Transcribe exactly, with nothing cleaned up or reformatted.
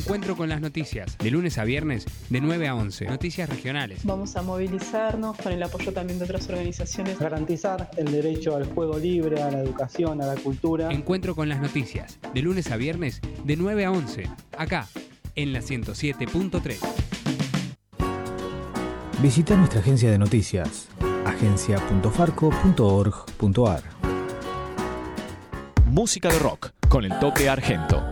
Encuentro con las noticias, de lunes a viernes, de nueve a once. Noticias regionales. Vamos a movilizarnos con el apoyo también de otras organizaciones. Garantizar el derecho al juego libre, a la educación, a la cultura. Encuentro con las noticias, de lunes a viernes, de nueve a once. Acá, en la ciento siete punto tres. Visita nuestra agencia de noticias, agencia punto farco punto org punto ar. Música de rock con el toque argento.